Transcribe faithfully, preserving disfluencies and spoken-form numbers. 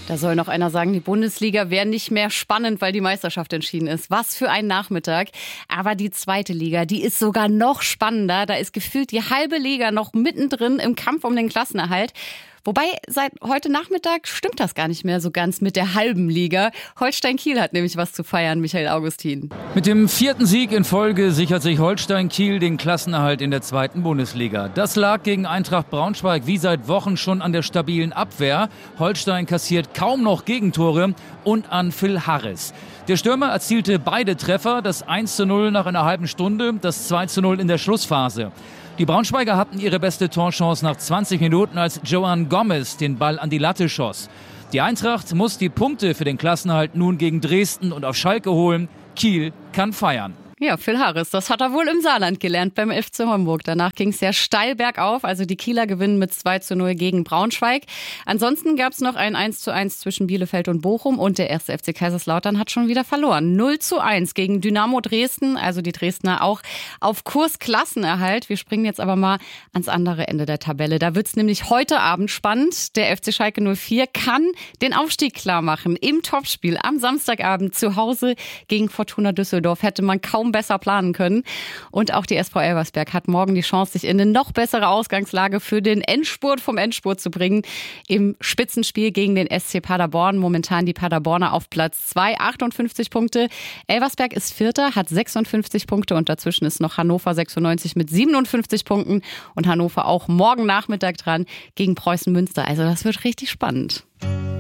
Da soll noch einer sagen, die Bundesliga wäre nicht mehr spannend, weil die Meisterschaft entschieden ist. Was für ein Nachmittag. Aber die zweite Liga, die ist sogar noch spannender. Da ist gefühlt die halbe Liga noch mittendrin im Kampf um den Klassenerhalt. Wobei, seit heute Nachmittag stimmt das gar nicht mehr so ganz mit der halben Liga. Holstein Kiel hat nämlich was zu feiern, Michael Augustin. Mit dem vierten Sieg in Folge sichert sich Holstein Kiel den Klassenerhalt in der zweiten Bundesliga. Das lag gegen Eintracht Braunschweig wie seit Wochen schon an der stabilen Abwehr. Holstein kassiert kaum noch Gegentore und an Phil Harris. Der Stürmer erzielte beide Treffer, das eins zu null nach einer halben Stunde, das zwei zu null in der Schlussphase. Die Braunschweiger hatten ihre beste Torchance nach zwanzig Minuten, als Joan Gomez den Ball an die Latte schoss. Die Eintracht muss die Punkte für den Klassenerhalt nun gegen Dresden und auf Schalke holen. Kiel kann feiern. Ja, Phil Harris, das hat er wohl im Saarland gelernt beim F C Homburg. Danach ging es sehr steil bergauf, also die Kieler gewinnen mit zwei zu null gegen Braunschweig. Ansonsten gab es noch ein eins zu eins zwischen Bielefeld und Bochum und der erste F C Kaiserslautern hat schon wieder verloren. null zu eins gegen Dynamo Dresden, also die Dresdner auch auf Kurs Klassenerhalt. Wir springen jetzt aber mal ans andere Ende der Tabelle. Da wird es nämlich heute Abend spannend. Der F C Schalke null vier kann den Aufstieg klar machen im Topspiel am Samstagabend zu Hause gegen Fortuna Düsseldorf. Hätte man kaum besser planen können. Und auch die S V Elversberg hat morgen die Chance, sich in eine noch bessere Ausgangslage für den Endspurt vom Endspurt zu bringen. Im Spitzenspiel gegen den S C Paderborn. Momentan die Paderborner auf Platz zwei, achtundfünfzig Punkte. Elversberg ist Vierter, hat sechsundfünfzig Punkte und dazwischen ist noch Hannover sechsundneunzig mit siebenundfünfzig Punkten und Hannover auch morgen Nachmittag dran gegen Preußen Münster. Also das wird richtig spannend.